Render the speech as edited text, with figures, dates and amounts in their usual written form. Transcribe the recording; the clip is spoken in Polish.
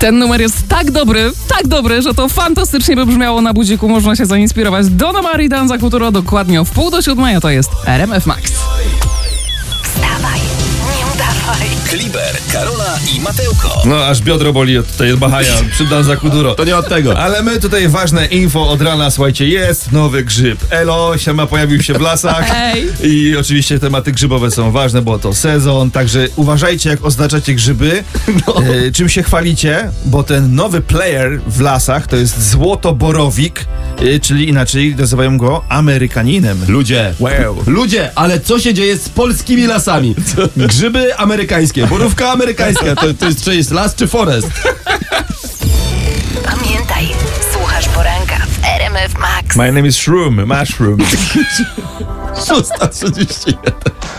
Ten numer jest tak dobry, że to fantastycznie by brzmiało na budziku. Można się zainspirować. Donna Omar i Dan za Kulturo dokładnie o 6:30, a to jest RMF Max. Wstawaj, nie udawaj. Kliber, Karola i Mateuko. No, aż biodro boli od tej Bahaja przy Dan za Kulturo. To nie od tego. Ale my tutaj ważne info od rana, słuchajcie, jest nowy grzyb. Elo, siema, pojawił się w lasach. Ej. I oczywiście tematy grzybowe są ważne, bo to sezon, także uważajcie, jak oznaczacie grzyby, czym się chwalicie, bo ten nowy player w lasach to jest złotoborowik, czyli inaczej nazywają go Amerykaninem. Ludzie, ale co się dzieje z polskimi lasami? Grzyby amerykańskie, borówka amerykańska. To jest las czy forest? Pamiętaj, słuchasz poranka w RMF Max. My name is Mushroom. 6:31.